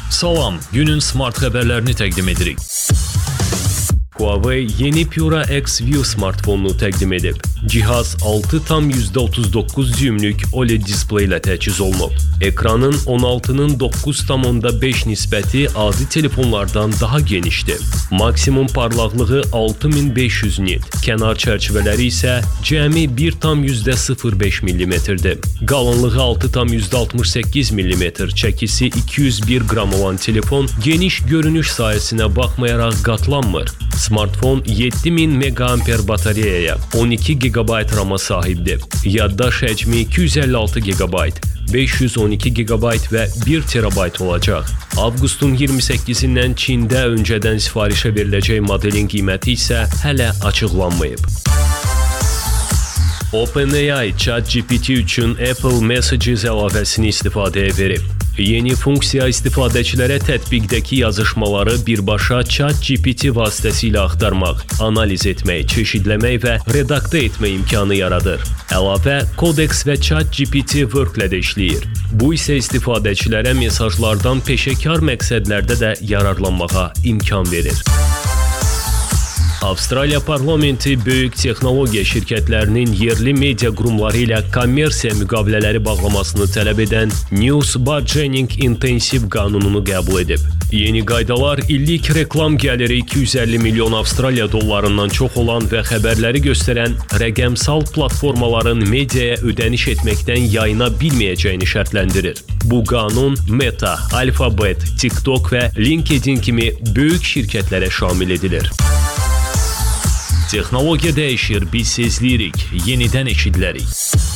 Salam, günün smart xəbərlərini təqdim edirik. Huawei yeni Pura X View smartfonunu təqdim edib. Cihaz 6,39 düymlük OLED displey ilə təchiz olunub. Ekranın 16'nın 9,5 nisbəti adi telefonlardan daha genişdir. Maksimum parlaqlığı 6500 nit, kənar çərçivələri isə cəmi 1,05 mm-dir. Qalınlığı 6,68 mm, çəkisi 201 qram olan telefon geniş görünüş sayəsinə baxmayaraq qatlanmır. Smartfon 7000 mAh batareyaya, 12 GB RAM-a sahibdir. Yaddaş həcmi 256 GB, 512 GB və 1 TB olacaq. Avqustun 28-dən Çində öncədən sifarişə veriləcək modelin qiyməti isə hələ açıqlanmayıb. OpenAI ChatGPT üçün Apple Messages əlavəsini istifadəyə verib. Yeni funksiya istifadəçilərə tətbiqdəki yazışmaları birbaşa ChatGPT vasitəsilə axtarmaq, analiz etmək, çeşidləmək və redaktə etmək imkanı yaradır. Əlavə Codex və ChatGPT Work ilə də işləyir. Bu isə istifadəçilərə mesajlardan peşəkar məqsədlərdə də yararlanmağa imkan verir. Avstraliya parlamenti böyük texnologiya şirkətlərinin yerli media qurumları ilə kommersiya müqavilələri bağlamasını tələb edən News Bargaining Intensive qanununu qəbul edib. Yeni qaydalar illik reklam gəliri 250 milyon Avstraliya dollarından çox olan və xəbərləri göstərən rəqəmsal platformaların mediaya ödəniş etməkdən yayına bilməyəcəyini şərtləndirir. Bu qanun Meta, Alphabet, TikTok və LinkedIn kimi böyük şirkətlərə şamil edilir. Texnologiya dəyişir, biz sezləyirik, yenidən eşidilərik.